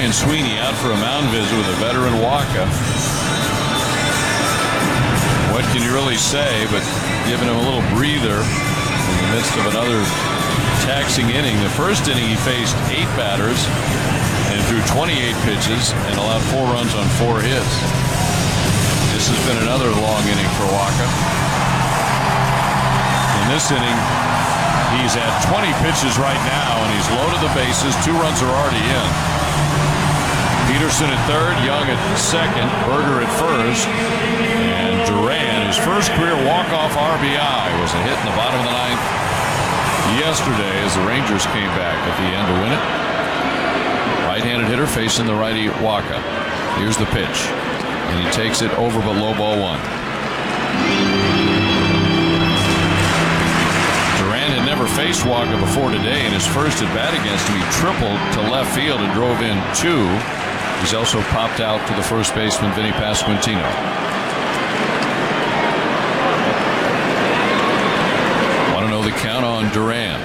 Ryan Sweeney out for a mound visit with a veteran Wacha. What can you really say but giving him a little breather in the midst of another taxing inning. The first inning he faced 8 batters and threw 28 pitches and allowed 4 runs on 4 hits. This has been another long inning for Wacha. In this inning, he's at 20 pitches right now, and he's loaded the bases. 2 runs are already in. Peterson at third, Young at second, Berger at first, and Duran, his first career walk-off RBI, was a hit in the bottom of the ninth yesterday as the Rangers came back at the end to win it. Right-handed hitter facing the righty Wacha. Here's the pitch, and he takes it over but low ball 1. Duran had never faced Wacha before today. In his first at bat against him, he tripled to left field and drove in 2. He's also popped out to the first baseman, Vinny Pasquantino. Want to know the count on Duran.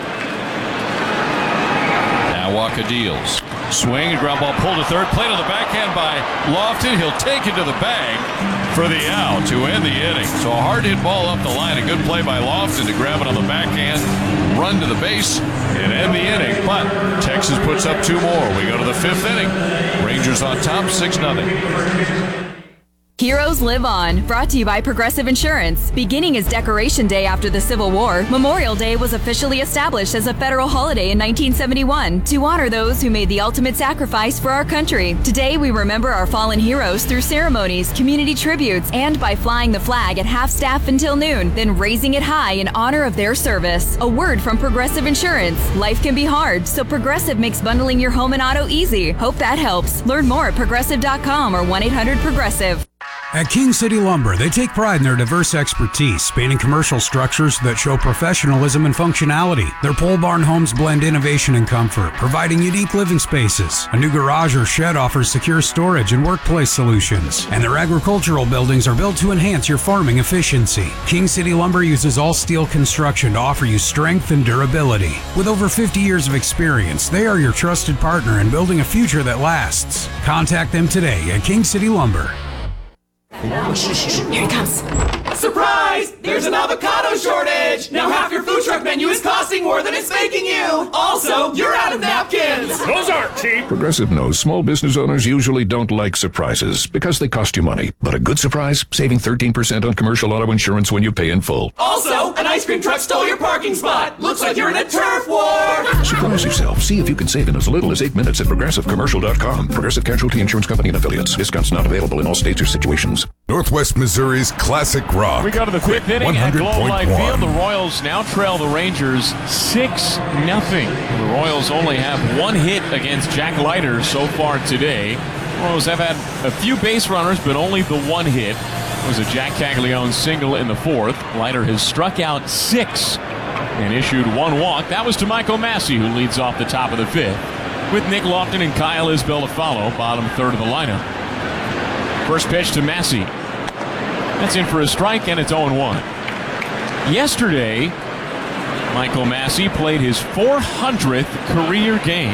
Now Wacha deals. Swing and ground ball pulled to third. Played on the backhand by Lofton. He'll take it to the bag for the out to end the inning. So a hard hit ball up the line. A good play by Lofton to grab it on the backhand, run to the base, and end the inning. But Texas puts up 2 more. We go to the 5th inning. Rangers on top, 6-0. Heroes Live On, brought to you by Progressive Insurance. Beginning as Decoration Day after the Civil War, Memorial Day was officially established as a federal holiday in 1971 to honor those who made the ultimate sacrifice for our country. Today, we remember our fallen heroes through ceremonies, community tributes, and by flying the flag at half-staff until noon, then raising it high in honor of their service. A word from Progressive Insurance. Life can be hard, so Progressive makes bundling your home and auto easy. Hope that helps. Learn more at Progressive.com or 1-800-PROGRESSIVE. At King City Lumber, they take pride in their diverse expertise, spanning commercial structures that show professionalism and functionality. Their pole barn homes blend innovation and comfort, providing unique living spaces. A new garage or shed offers secure storage and workplace solutions. And their agricultural buildings are built to enhance your farming efficiency. King City Lumber uses all steel construction to offer you strength and durability. With over 50 years of experience, they are your trusted partner in building a future that lasts. Contact them today at King City Lumber. Here he comes. Surprise! There's an avocado shortage! Now half your food truck menu is costing more than it's making you! Also, you're out of napkins! Those aren't cheap! Progressive knows small business owners usually don't like surprises because they cost you money. But a good surprise? Saving 13% on commercial auto insurance when you pay in full. Also, an ice cream truck stole your parking spot! Looks like you're in a turf war! Surprise yourself. See if you can save in as little as 8 minutes at ProgressiveCommercial.com. Progressive Casualty Insurance Company and Affiliates. Discounts not available in all states or situations. Northwest Missouri's classic rock. We go to the 5th inning at Globe Life Field. The Royals now trail the Rangers 6-0. The Royals only have 1 hit against Jack Leiter so far today. The Royals have had a few base runners, but only the 1 hit. It was a Jack Caglione single in the 4th. Leiter has struck out 6 and issued 1 walk. That was to Michael Massey, who leads off the top of the 5th, with Nick Lofton and Kyle Isbell to follow, bottom third of the lineup. First pitch to Massey. That's in for a strike, and it's 0-1. Yesterday, Michael Massey played his 400th career game.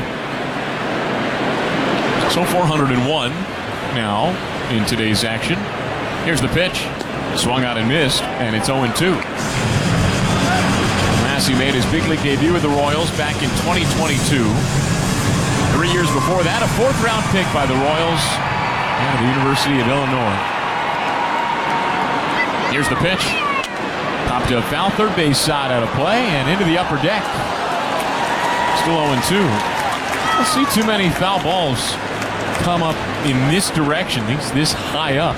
So 401 now in today's action. Here's the pitch. Swung out and missed, and it's 0-2. Massey made his big league debut with the Royals back in 2022. 3 years before that, a 4th-round pick by the Royals out of the University of Illinois. Here's the pitch. Popped to a foul, third base side out of play, and into the upper deck. Still 0-2. I don't see too many foul balls come up in this direction. He's this high up.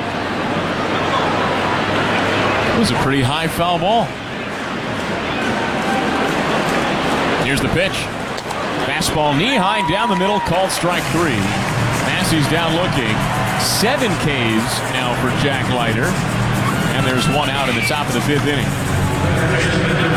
It was a pretty high foul ball. Here's the pitch. Fastball knee-high down the middle, called strike 3. Massey's down looking. 7 Ks now for Jack Leiter. And there's 1 out at the top of the 5th inning.